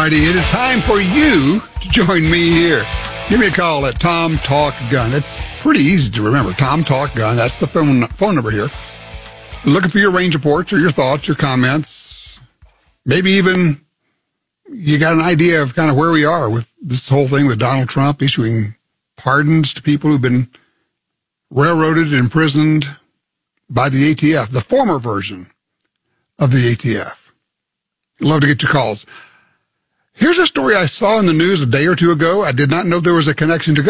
Friday. It is time for you to join me here. Give me a call at Tom Talk Gun. It's pretty easy to remember. Tom Talk Gun. That's the phone number here. Looking for your range reports or your thoughts, your comments. Maybe even you got an idea of kind of where we are with this whole thing with Donald Trump issuing pardons to people who've been railroaded and imprisoned by the ATF, the former version of the ATF. Love to get your calls. Here's a story I saw in the news a day or two ago. I did not know there was a connection to